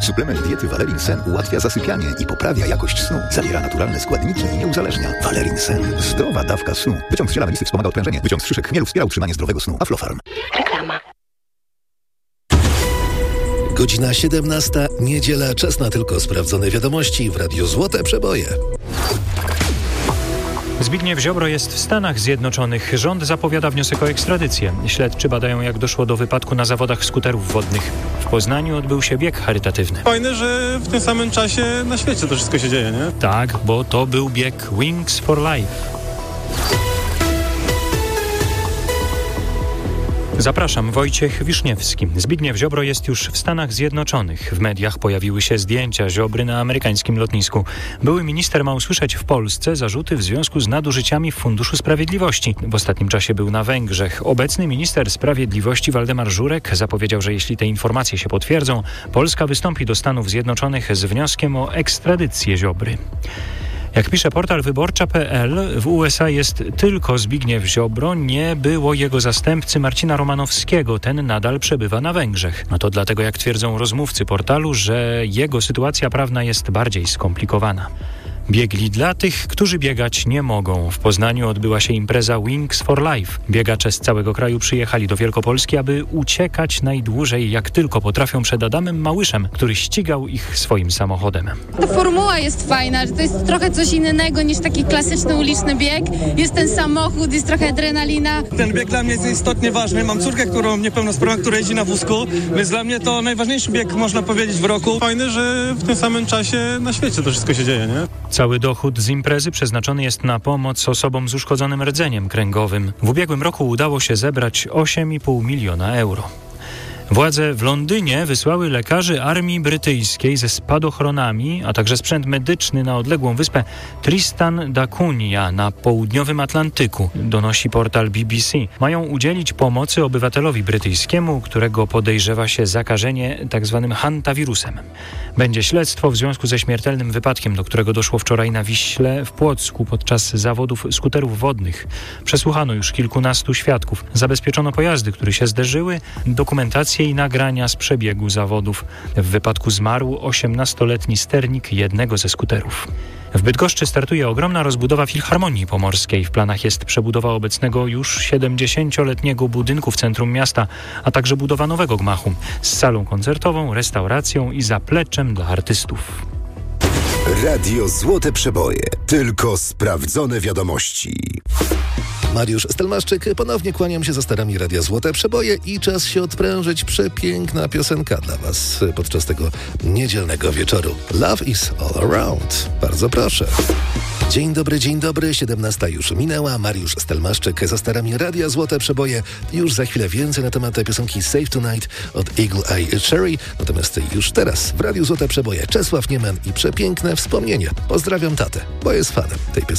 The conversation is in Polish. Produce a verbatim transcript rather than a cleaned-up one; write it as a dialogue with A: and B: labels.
A: Suplement diety Valerin Sen ułatwia zasypianie i poprawia jakość snu. Zawiera naturalne składniki i nie uzależnia. Valerin Sen. Zdrowa dawka snu. Wyciąg z ziela melisy wspomaga odprężenie. Wyciąg z szyszek chmielu wspiera utrzymanie zdrowego snu. Aflofarm.
B: Reklama.
C: Godzina siedemnasta, niedziela, czas na tylko sprawdzone wiadomości w Radiu Złote Przeboje.
D: Zbigniew Ziobro jest w Stanach Zjednoczonych. Rząd zapowiada wniosek o ekstradycję. Śledczy badają, jak doszło do wypadku na zawodach skuterów wodnych. W Poznaniu odbył się bieg charytatywny.
E: Fajne, że w tym samym czasie na świecie to wszystko się dzieje, nie?
D: Tak, bo to był bieg Wings for Life. Zapraszam, Wojciech Wiszniewski. Zbigniew Ziobro jest już w Stanach Zjednoczonych. W mediach pojawiły się zdjęcia Ziobry na amerykańskim lotnisku. Były minister ma usłyszeć w Polsce zarzuty w związku z nadużyciami w Funduszu Sprawiedliwości. W ostatnim czasie był na Węgrzech. Obecny minister sprawiedliwości Waldemar Żurek zapowiedział, że jeśli te informacje się potwierdzą, Polska wystąpi do Stanów Zjednoczonych z wnioskiem o ekstradycję Ziobry. Jak pisze portal wyborcza kropka pe el, w U S A jest tylko Zbigniew Ziobro, nie było jego zastępcy Marcina Romanowskiego. Ten nadal przebywa na Węgrzech. No to dlatego, jak twierdzą rozmówcy portalu, że jego sytuacja prawna jest bardziej skomplikowana. Biegli dla tych, którzy biegać nie mogą. W Poznaniu odbyła się impreza Wings for Life. Biegacze z całego kraju przyjechali do Wielkopolski, aby uciekać najdłużej jak tylko potrafią przed Adamem Małyszem, który ścigał ich swoim samochodem.
F: Ta formuła jest fajna, że to jest trochę coś innego niż taki klasyczny uliczny bieg. Jest ten samochód, jest trochę adrenalina.
E: Ten bieg dla mnie jest istotnie ważny. Mam córkę, którą niepełnosprawną, która jeździ na wózku, więc dla mnie to najważniejszy bieg, można powiedzieć, w roku. Fajne, że w tym samym czasie na świecie to wszystko się dzieje, nie?
D: Cały dochód z imprezy przeznaczony jest na pomoc osobom z uszkodzonym rdzeniem kręgowym. W ubiegłym roku udało się zebrać osiem i pół miliona euro. Władze w Londynie wysłały lekarzy armii brytyjskiej ze spadochronami, a także sprzęt medyczny na odległą wyspę Tristan da Cunha na południowym Atlantyku, donosi portal B B C. Mają udzielić pomocy obywatelowi brytyjskiemu, którego podejrzewa się zakażenie tzw. hantawirusem. Będzie śledztwo w związku ze śmiertelnym wypadkiem, do którego doszło wczoraj na Wiśle w Płocku podczas zawodów skuterów wodnych. Przesłuchano już kilkunastu świadków. Zabezpieczono pojazdy, które się zderzyły, dokumentację i nagrania z przebiegu zawodów. W wypadku zmarł osiemnastoletni sternik jednego ze skuterów. W Bydgoszczy startuje ogromna rozbudowa Filharmonii Pomorskiej. W planach jest przebudowa obecnego już siedemdziesięcioletniego budynku w centrum miasta, a także budowa nowego gmachu z salą koncertową, restauracją i zapleczem dla artystów.
G: Radio Złote Przeboje. Tylko sprawdzone wiadomości.
C: Mariusz Stelmaszczyk, ponownie kłaniam się za starami Radia Złote Przeboje i czas się odprężyć. Przepiękna piosenka dla Was podczas tego niedzielnego wieczoru. Love is all around. Bardzo proszę. Dzień dobry, dzień dobry. siedemnasta już minęła. Mariusz Stelmaszczyk za starami Radia Złote Przeboje. Już za chwilę więcej na temat piosenki Save Tonight od Eagle Eye Cherry. Natomiast już teraz w Radiu Złote Przeboje Czesław Nieman i przepiękne wspomnienie. Pozdrawiam tatę, bo jest fanem tej piosenki.